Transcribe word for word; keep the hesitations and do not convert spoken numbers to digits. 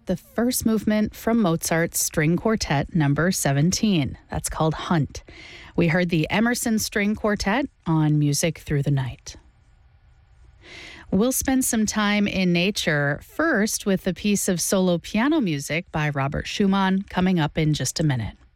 the first movement from Mozart's String Quartet number seventeen. That's called Hunt. We heard the Emerson String Quartet on Music Through the Night. We'll spend some time in nature, first with a piece of solo piano music by Robert Schumann, coming up in just a minute.